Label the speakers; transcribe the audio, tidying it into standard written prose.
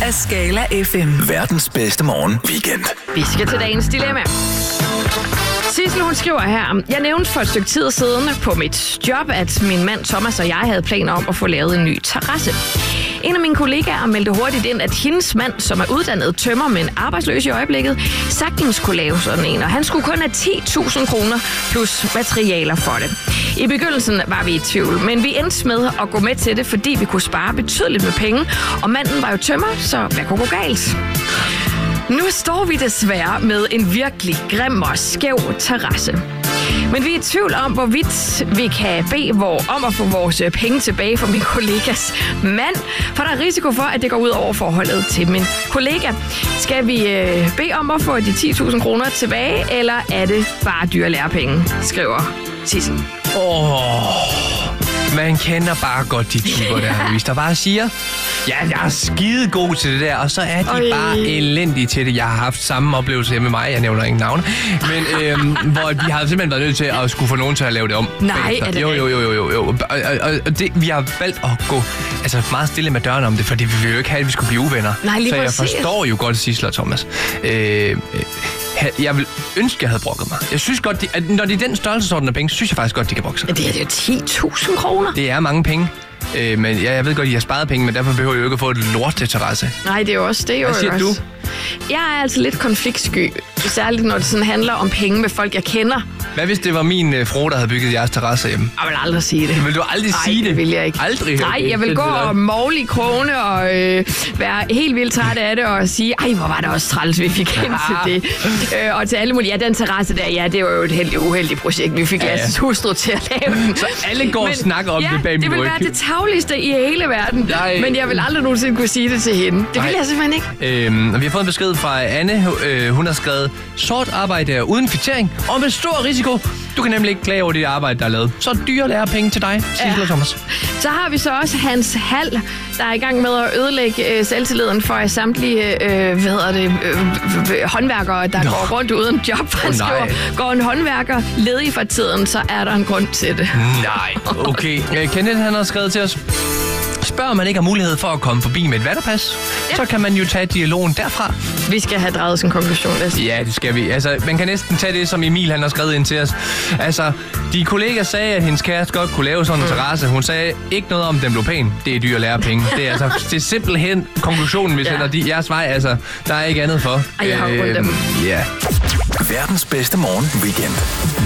Speaker 1: af Skala FM.
Speaker 2: Verdens bedste morgen weekend.
Speaker 3: Vi skal til dagens dilemma. Sissel, hun skriver her: Jeg nævnte for et stykke tid siden på mit job, at min mand Thomas og jeg havde planer om at få lavet en ny terrasse. En af mine kollegaer meldte hurtigt ind, at hendes mand, som er uddannet tømrer, men arbejdsløs i øjeblikket, sagtens kunne lave sådan en, og han skulle kun have 10.000 kroner plus materialer for det. I begyndelsen var vi i tvivl, men vi endte med at gå med til det, fordi vi kunne spare betydeligt med penge, og manden var jo tømrer, så hvad kunne gå galt? Nu står vi desværre med en virkelig grim og skæv terrasse. Men vi er i tvivl om, hvorvidt vi kan bede om at få vores penge tilbage fra min kollegas mand, for der er risiko for, at det går ud over forholdet til min kollega. Skal vi bede om at få de 10.000 kroner tilbage, eller er det bare dyre lærepenge, skriver Sissel.
Speaker 4: Man kender bare godt de typer der, hvis der bare siger, ja, jeg er skide god til det der, og så er de bare elendige til det. Jeg har haft samme oplevelse med mig, jeg nævner ingen navne, men hvor vi har simpelthen været nødt til at skulle få nogen til at lave det om.
Speaker 3: Nej, er det
Speaker 4: Jo. Og det, vi har valgt at gå meget stille med døren om det, fordi vi vil jo ikke have, at vi skulle blive uvenner.
Speaker 3: Nej, lige
Speaker 4: så jeg
Speaker 3: præcis.
Speaker 4: forstår jo godt Sissel og Thomas. Jeg vil ønske, jeg havde brokket mig. Jeg synes godt, at når det er den størrelsesorden af penge, så synes jeg faktisk godt, de kan brokke sig.
Speaker 3: Det er jo 10.000 kroner.
Speaker 4: Det er mange penge. Men jeg ved godt, at I har sparet penge, men derfor behøver jeg jo ikke at få et lort til terrasse.
Speaker 3: Nej, det er jo også det.
Speaker 4: Hvad siger du?
Speaker 3: Jeg er altså lidt konfliktsky, særligt når det sådan handler om penge med folk, jeg kender.
Speaker 4: Hvad hvis det var min frue, der havde bygget jeres terrasse hjemme?
Speaker 3: Jeg vil aldrig sige det.
Speaker 4: Vil du aldrig sige det?
Speaker 3: Nej, det vil jeg ikke.
Speaker 4: Aldrig?
Speaker 3: Nej, jeg vil gå og magle i krogene og være helt vildt træt af det og sige, ej, hvor var det også træls, vi fik ind til det. Og til alle mulige, ja, den terrasse der, ja, det var jo et uheldigt projekt. Vi fik Lasses hustru til at lave den.
Speaker 4: Så alle går og snakker om det bag min ryg.
Speaker 3: Det vil være det tavligste i hele verden.
Speaker 4: Nej.
Speaker 3: Men jeg vil aldrig nogensinde kunne sige det til hende. Det vil jeg simpelthen ikke.
Speaker 4: Vi har fået en besked fra Anne. Hun har skrevet, sort arbejde er uden kvittering og med stor risiko. Du kan nemlig ikke klage over dit arbejde, der er lavet. Så dyre lærepenge til dig, Sissel og Thomas.
Speaker 3: Så har vi så også Hans Hall, der er i gang med at ødelægge selvtilliden for samtlige håndværkere, der går rundt uden job. Han skriver, går en håndværker ledig for tiden, så er der en grund til det.
Speaker 4: Nej, okay. Kenneth, han har skrevet til os. Spørger man ikke har mulighed for at komme forbi med et vatterpas, så kan man jo tage dialogen derfra.
Speaker 3: Vi skal have draget sådan en konklusion.
Speaker 4: Ja, det skal vi. Altså, man kan næsten tage det, som Emil han har skrevet ind til os. Altså, de kollegaer sagde, at hendes kæreste godt kunne lave sådan en terrasse. Hun sagde ikke noget om, den blev pæn. Det er dyre lærepenge. Det er simpelthen konklusionen, vi sender jeres vej. Altså, der er ikke andet for.
Speaker 3: Ej, jeg har rundt dem.
Speaker 2: Verdens bedste morgen weekend.